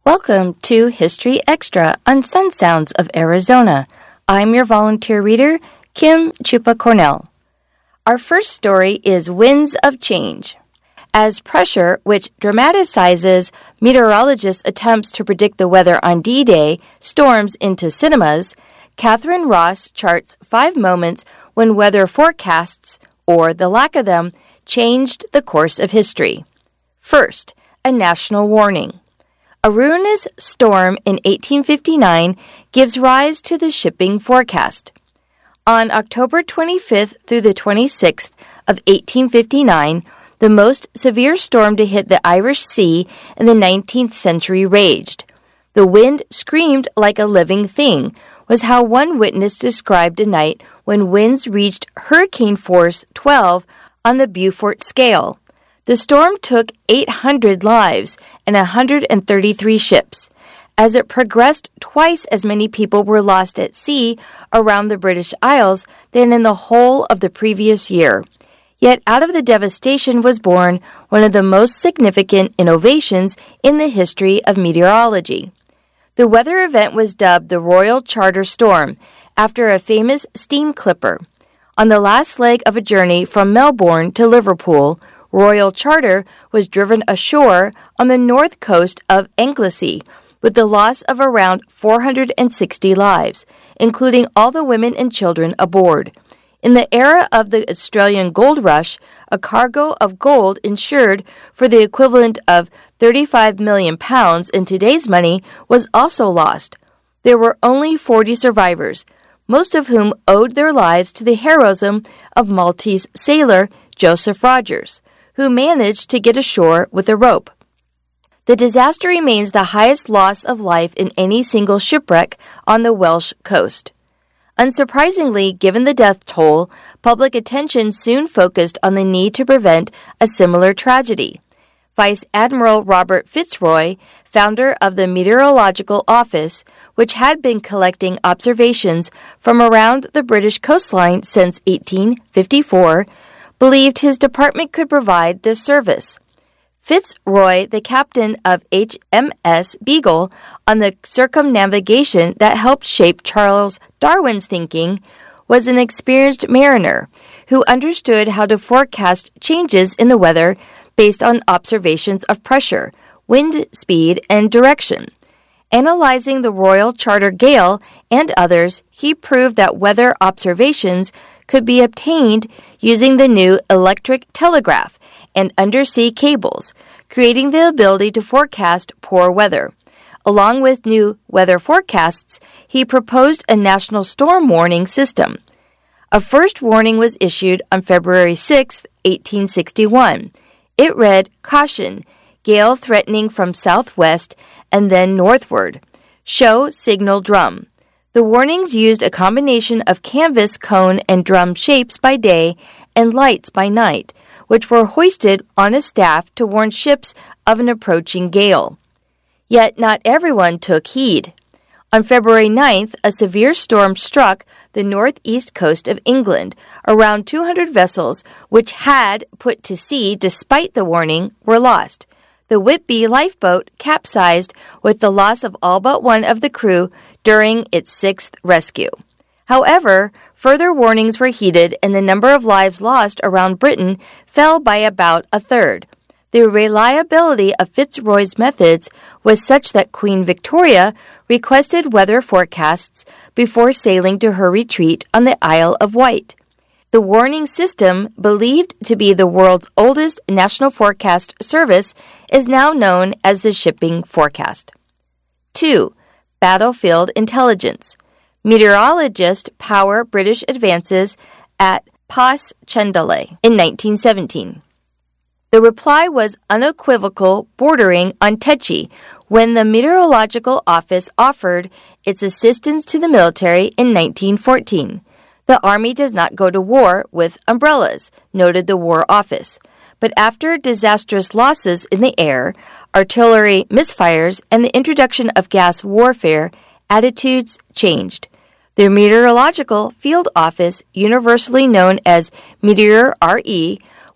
Welcome to History Extra on Sun Sounds of Arizona. I'm your volunteer reader, Kim Chupa Cornell. Our first story is Winds of Change. As Pressure, which dramatizes meteorologists' attempts to predict the weather on D-Day, storms into cinemas, Catherine Ross charts 5 moments when weather forecasts, or the lack of them, changed the course of history. First, a national warning. A ruinous storm in 1859 gives rise to the shipping forecast. On October 25th through the 26th of 1859, the most severe storm to hit the Irish Sea in the 19th century raged. The wind screamed like a living thing, was how one witness described a night when winds reached hurricane force 12 on the Beaufort scale. The storm took 800 lives and 133 ships. As it progressed, twice as many people were lost at sea around the British Isles than in the whole of the previous year. Yet out of the devastation was born one of the most significant innovations in the history of meteorology. The weather event was dubbed the Royal Charter Storm, after a famous steam clipper. On the last leg of a journey from Melbourne to Liverpool, Royal Charter was driven ashore on the north coast of Anglesey, with the loss of around 460 lives, including all the women and children aboard. In the era of the Australian gold rush, a cargo of gold insured for the equivalent of £35 million in today's money was also lost. There were only 40 survivors, most of whom owed their lives to the heroism of Maltese sailor Joseph Rogers, who managed to get ashore with a rope. The disaster remains the highest loss of life in any single shipwreck on the Welsh coast. Unsurprisingly, given the death toll, public attention soon focused on the need to prevent a similar tragedy. Vice Admiral Robert Fitzroy, founder of the Meteorological Office, which had been collecting observations from around the British coastline since 1854, believed his department could provide this service. Fitzroy, the captain of HMS Beagle on the circumnavigation that helped shape Charles Darwin's thinking, was an experienced mariner who understood how to forecast changes in the weather based on observations of pressure, wind speed, and direction. Analyzing the Royal Charter gale and others, he proved that weather observations could be obtained using the new electric telegraph and undersea cables, creating the ability to forecast poor weather. Along with new weather forecasts, he proposed a national storm warning system. A first warning was issued on February 6, 1861. It read, "Caution, gale threatening from southwest and then northward. Show signal drum." The warnings used a combination of canvas, cone, and drum shapes by day and lights by night, which were hoisted on a staff to warn ships of an approaching gale. Yet not everyone took heed. On February 9th, a severe storm struck the northeast coast of England. Around 200 vessels, which had put to sea despite the warning, were lost. The Whitby lifeboat capsized with the loss of all but one of the crew during its 6th rescue. However, further warnings were heeded and the number of lives lost around Britain fell by about a third. The reliability of Fitzroy's methods was such that Queen Victoria requested weather forecasts before sailing to her retreat on the Isle of Wight. The warning system, believed to be the world's oldest national forecast service, is now known as the Shipping Forecast. 2. Battlefield Intelligence. Meteorologists power British advances at Pas Chandale in 1917. The reply was unequivocal, bordering on tetchy, when the Meteorological Office offered its assistance to the military in 1914. The Army does not go to war with umbrellas, noted the War Office. But after disastrous losses in the air, artillery misfires, and the introduction of gas warfare, attitudes changed. The Meteorological Field Office, universally known as Meteor RE,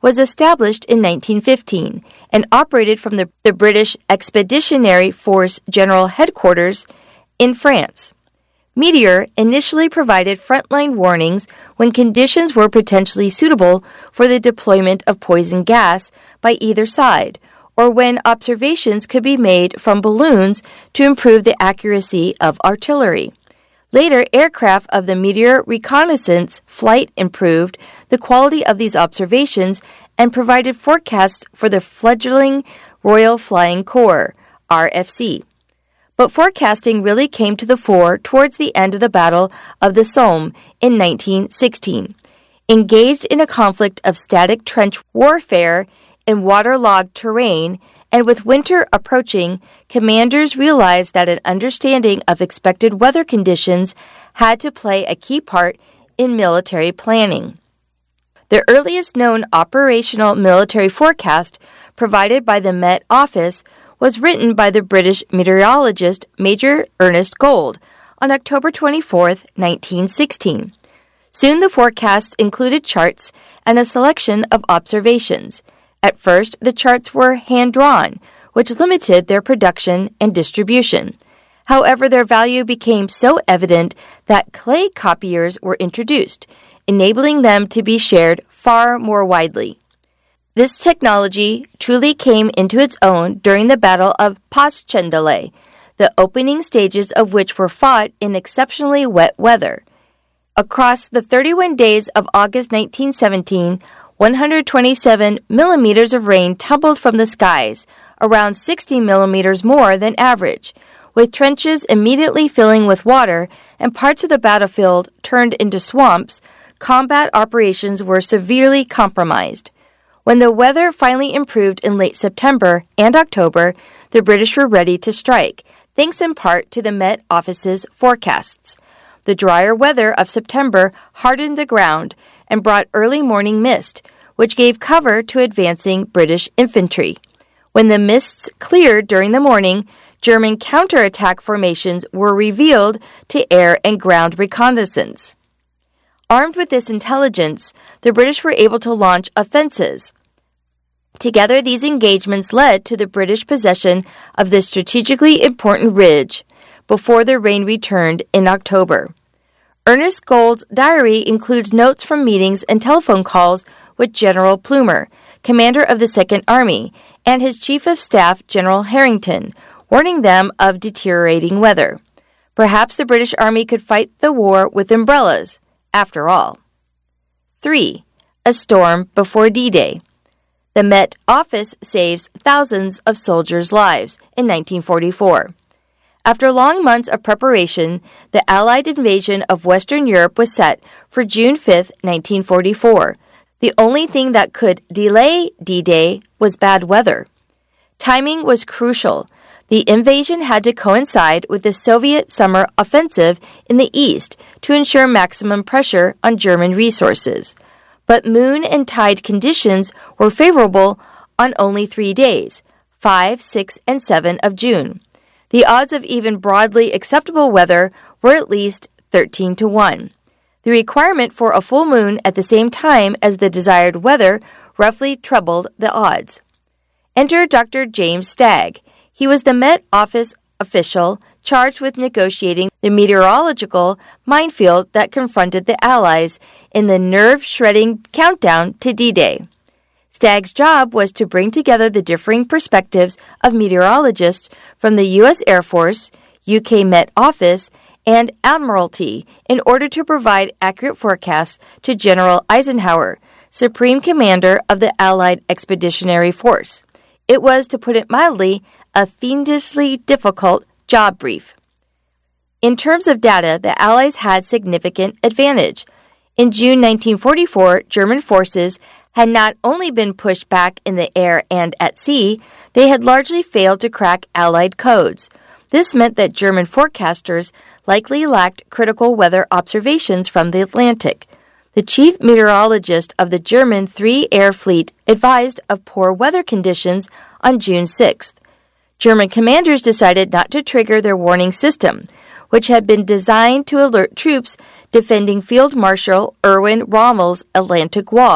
was established in 1915 and operated from the British Expeditionary Force General Headquarters in France. Meteor initially provided frontline warnings when conditions were potentially suitable for the deployment of poison gas by either side, or when observations could be made from balloons to improve the accuracy of artillery. Later, aircraft of the Meteor Reconnaissance Flight improved the quality of these observations and provided forecasts for the fledgling Royal Flying Corps, RFC. But forecasting really came to the fore towards the end of the Battle of the Somme in 1916. Engaged in a conflict of static trench warfare in waterlogged terrain, and with winter approaching, commanders realized that an understanding of expected weather conditions had to play a key part in military planning. The earliest known operational military forecast provided by the Met Office was written by the British meteorologist Major Ernest Gold on October 24, 1916. Soon the forecasts included charts and a selection of observations. At first, the charts were hand-drawn, which limited their production and distribution. However, their value became so evident that clay copiers were introduced, enabling them to be shared far more widely. This technology truly came into its own during the Battle of Passchendaele, the opening stages of which were fought in exceptionally wet weather. Across the 31 days of August 1917, 127 millimeters of rain tumbled from the skies, around 60 millimeters more than average, with trenches immediately filling with water and parts of the battlefield turned into swamps. Combat operations were severely compromised. When the weather finally improved in late September and October, the British were ready to strike, thanks in part to the Met Office's forecasts. The drier weather of September hardened the ground and brought early morning mist, which gave cover to advancing British infantry. When the mists cleared during the morning, German counterattack formations were revealed to air and ground reconnaissance. Armed with this intelligence, the British were able to launch offensives. Together, these engagements led to the British possession of this strategically important ridge before the rain returned in October. Ernest Gold's diary includes notes from meetings and telephone calls with General Plumer, commander of the Second Army, and his chief of staff, General Harrington, warning them of deteriorating weather. Perhaps the British Army could fight the war with umbrellas, after all. 3. A storm before D-Day. The Met Office saves thousands of soldiers' lives in 1944. After long months of preparation, the Allied invasion of Western Europe was set for June 5, 1944. The only thing that could delay D-Day was bad weather. Timing was crucial. The invasion had to coincide with the Soviet summer offensive in the east to ensure maximum pressure on German resources. But moon and tide conditions were favorable on only 3 days, 5, 6, and 7 of June. The odds of even broadly acceptable weather were at least 13 to 1. The requirement for a full moon at the same time as the desired weather roughly trebled the odds. Enter Dr. James Stagg. He was the Met Office official charged with negotiating the meteorological minefield that confronted the Allies in the nerve-shredding countdown to D-Day. Stagg's job was to bring together the differing perspectives of meteorologists from the U.S. Air Force, UK Met Office, and Admiralty in order to provide accurate forecasts to General Eisenhower, Supreme Commander of the Allied Expeditionary Force. It was, to put it mildly, a fiendishly difficult job brief. In terms of data, the Allies had significant advantage. In June 1944, German forces had not only been pushed back in the air and at sea, they had largely failed to crack Allied codes. This meant that German forecasters likely lacked critical weather observations from the Atlantic. The chief meteorologist of the German 3 Air Fleet advised of poor weather conditions on June 6th. German commanders decided not to trigger their warning system, which had been designed to alert troops defending Field Marshal Erwin Rommel's Atlantic Wall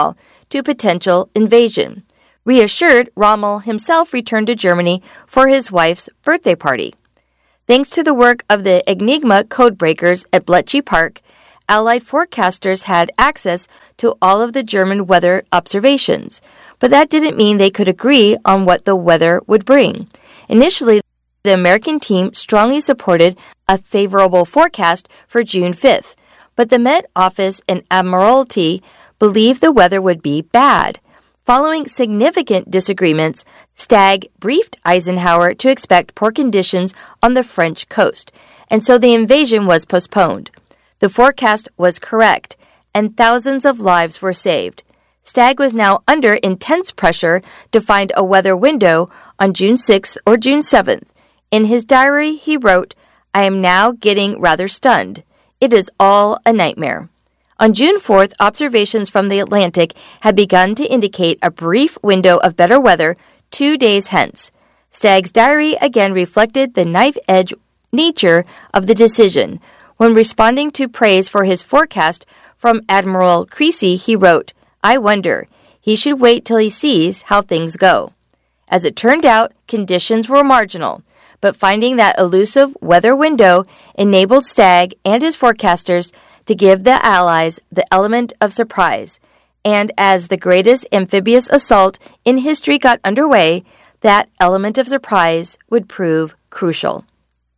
to potential invasion. Reassured, Rommel himself returned to Germany for his wife's birthday party. Thanks to the work of the Enigma codebreakers at Bletchley Park, Allied forecasters had access to all of the German weather observations, but that didn't mean they could agree on what the weather would bring. Initially, the American team strongly supported a favorable forecast for June 5th, but the Met Office and Admiralty believed the weather would be bad. Following significant disagreements, Stagg briefed Eisenhower to expect poor conditions on the French coast, and so the invasion was postponed. The forecast was correct, and thousands of lives were saved. Stagg was now under intense pressure to find a weather window on June 6th or June 7th. In his diary, he wrote, "I am now getting rather stunned. It is all a nightmare." On June 4th, observations from the Atlantic had begun to indicate a brief window of better weather 2 days hence. Stagg's diary again reflected the knife-edge nature of the decision. When responding to praise for his forecast from Admiral Creasy, he wrote, "I wonder. He should wait till he sees how things go." As it turned out, conditions were marginal, but finding that elusive weather window enabled Stagg and his forecasters to give the Allies the element of surprise. And as the greatest amphibious assault in history got underway, that element of surprise would prove crucial.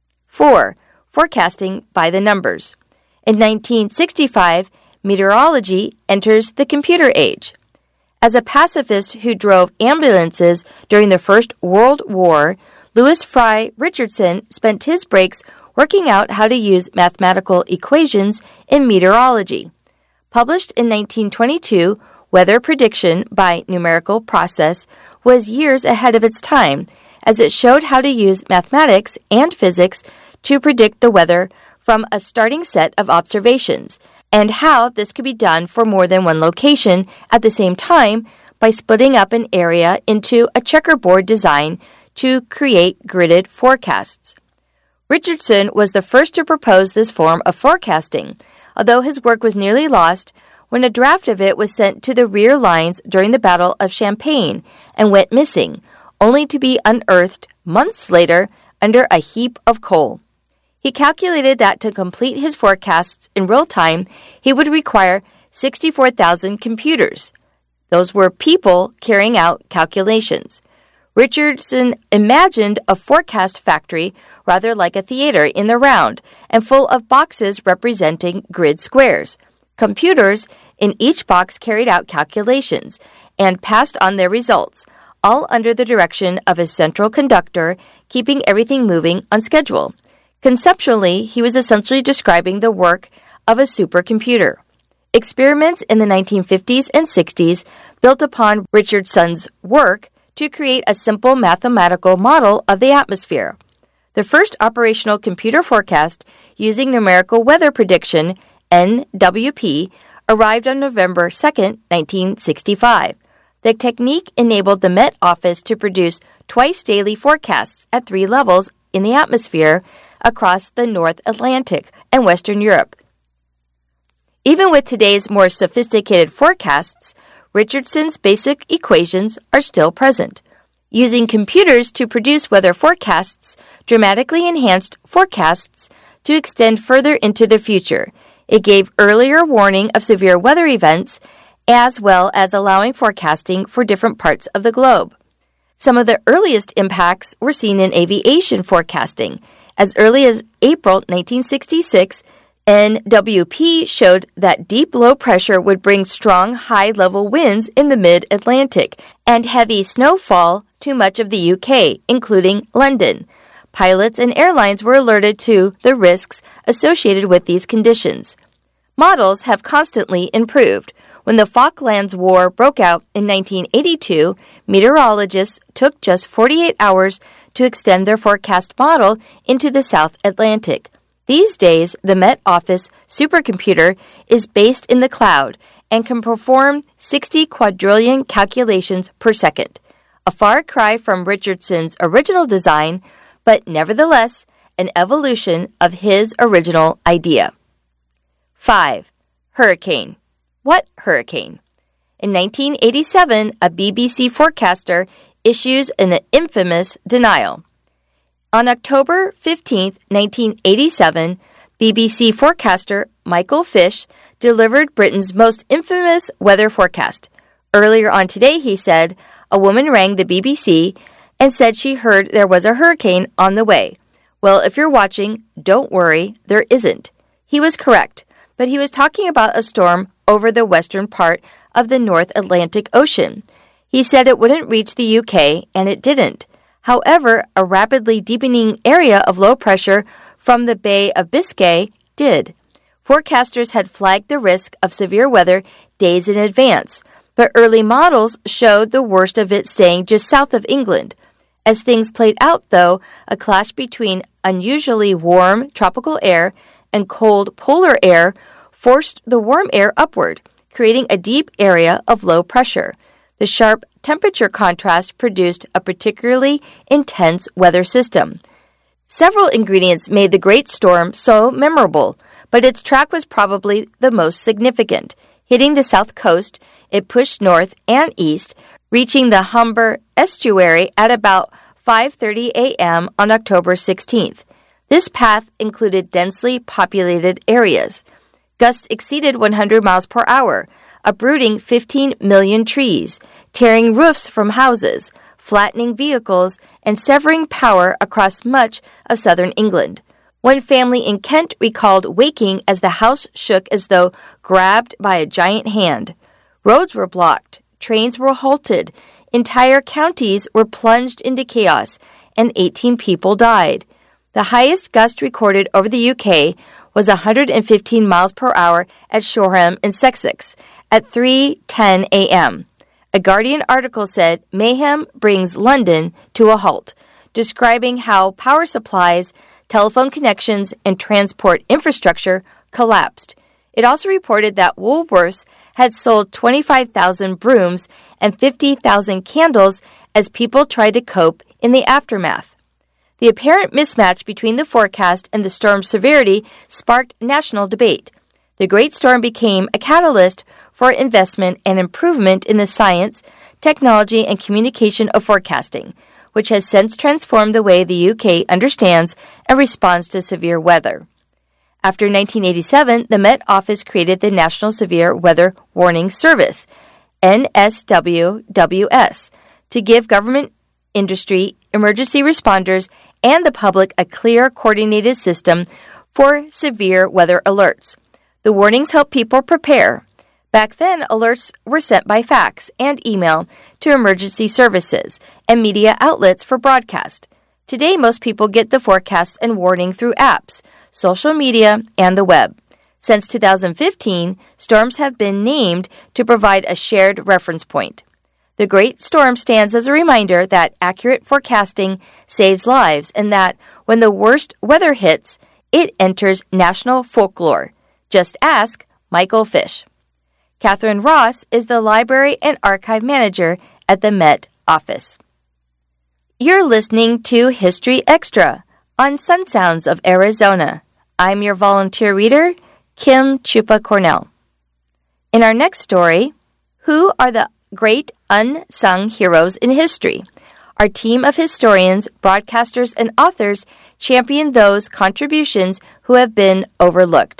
4. Forecasting by the numbers. In 1965, meteorology enters the computer age. As a pacifist who drove ambulances during the First World War, Louis Fry Richardson spent his breaks working out how to use mathematical equations in meteorology. Published in 1922, Weather Prediction by Numerical Process was years ahead of its time, as it showed how to use mathematics and physics to predict the weather from a starting set of observations, and how this could be done for more than one location at the same time by splitting up an area into a checkerboard design to create gridded forecasts. Richardson was the first to propose this form of forecasting, although his work was nearly lost when a draft of it was sent to the rear lines during the Battle of Champagne and went missing, only to be unearthed months later under a heap of coal. He calculated that to complete his forecasts in real time, he would require 64,000 computers. Those were people carrying out calculations. Richardson imagined a forecast factory rather like a theater in the round and full of boxes representing grid squares. Computers in each box carried out calculations and passed on their results, all under the direction of a central conductor, keeping everything moving on schedule. Conceptually, he was essentially describing the work of a supercomputer. Experiments in the 1950s and 60s built upon Richardson's work to create a simple mathematical model of the atmosphere. The first operational computer forecast using numerical weather prediction, NWP, arrived on November 2, 1965. The technique enabled the Met Office to produce twice-daily forecasts at 3 levels in the atmosphere across the North Atlantic and Western Europe. Even with today's more sophisticated forecasts, Richardson's basic equations are still present. Using computers to produce weather forecasts dramatically enhanced forecasts to extend further into the future. It gave earlier warning of severe weather events, as well as allowing forecasting for different parts of the globe. Some of the earliest impacts were seen in aviation forecasting. As early as April 1966, NWP showed that deep low pressure would bring strong high-level winds in the mid-Atlantic and heavy snowfall to much of the UK, including London. Pilots and airlines were alerted to the risks associated with these conditions. Models have constantly improved. When the Falklands War broke out in 1982, meteorologists took just 48 hours to extend their forecast model into the South Atlantic. These days, the Met Office supercomputer is based in the cloud and can perform 60 quadrillion calculations per second. A far cry from Richardson's original design, but nevertheless, an evolution of his original idea. 5. Hurricane. What hurricane? In 1987, a BBC forecaster issues an infamous denial. On October 15, 1987, BBC forecaster Michael Fish delivered Britain's most infamous weather forecast. Earlier on today, he said, a woman rang the BBC and said she heard there was a hurricane on the way. Well, if you're watching, don't worry, there isn't. He was correct, but he was talking about a storm over the western part of the North Atlantic Ocean. He said it wouldn't reach the UK, and it didn't. However, a rapidly deepening area of low pressure from the Bay of Biscay did. Forecasters had flagged the risk of severe weather days in advance, but early models showed the worst of it staying just south of England. As things played out, though, a clash between unusually warm tropical air and cold polar air forced the warm air upward, creating a deep area of low pressure. The sharp temperature contrast produced a particularly intense weather system. Several ingredients made the Great Storm so memorable, but its track was probably the most significant. Hitting the south coast, it pushed north and east, reaching the Humber estuary at about 5:30 a.m. on October 16th. This path included densely populated areas. Gusts exceeded 100 miles per hour, uprooting 15 million trees, tearing roofs from houses, flattening vehicles, and severing power across much of southern England. One family in Kent recalled waking as the house shook as though grabbed by a giant hand. Roads were blocked, trains were halted, entire counties were plunged into chaos, and 18 people died. The highest gust recorded over the UK was 115 miles per hour at Shoreham in Sussex at 3:10 a.m. A Guardian article said mayhem brings London to a halt, describing how power supplies, telephone connections, and transport infrastructure collapsed. It also reported that Woolworths had sold 25,000 brooms and 50,000 candles as people tried to cope in the aftermath. The apparent mismatch between the forecast and the storm's severity sparked national debate. The Great Storm became a catalyst for investment and improvement in the science, technology, and communication of forecasting, which has since transformed the way the UK understands and responds to severe weather. After 1987, the Met Office created the National Severe Weather Warning Service, NSWWS, to give government, industry, emergency responders, and the public a clear, coordinated system for severe weather alerts. The warnings help people prepare. Back then, alerts were sent by fax and email to emergency services and media outlets for broadcast. Today, most people get the forecast and warning through apps, social media, and the web. Since 2015, storms have been named to provide a shared reference point. The Great Storm stands as a reminder that accurate forecasting saves lives and that when the worst weather hits, it enters national folklore. Just ask Michael Fish. Catherine Ross is the Library and Archive Manager at the Met Office. You're listening to History Extra on Sun Sounds of Arizona. I'm your volunteer reader, Kim Chupa Cornell. In our next story, who are the great unsung heroes in history? Our team of historians, broadcasters, and authors champion those contributions who have been overlooked.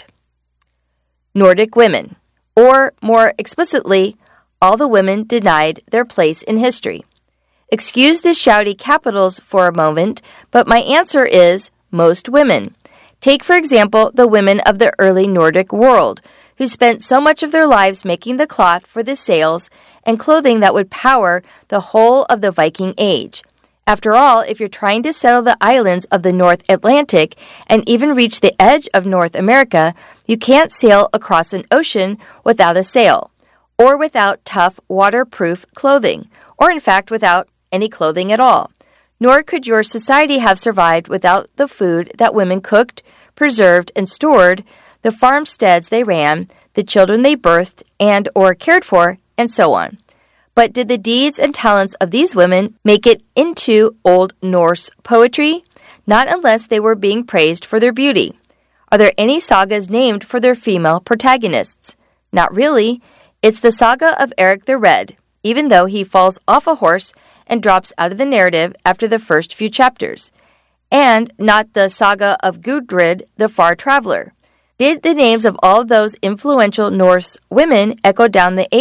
Nordic women, or more explicitly, all the women denied their place in history. Excuse the shouty capitals for a moment, but my answer is most women. Take, for example, the women of the early Nordic world, who spent so much of their lives making the cloth for the sails and clothing that would power the whole of the Viking Age. After all, if you're trying to settle the islands of the North Atlantic and even reach the edge of North America, you can't sail across an ocean without a sail, or without tough, waterproof clothing, or in fact without any clothing at all. Nor could your society have survived without the food that women cooked, preserved, and stored, the farmsteads they ran, the children they birthed and or cared for, and so on. But did the deeds and talents of these women make it into Old Norse poetry? Not unless they were being praised for their beauty. Are there any sagas named for their female protagonists? Not really. It's the saga of Eric the Red, even though he falls off a horse and drops out of the narrative after the first few chapters, and not the saga of Gudrid the Far Traveler. Did the names of all those influential Norse women echo down the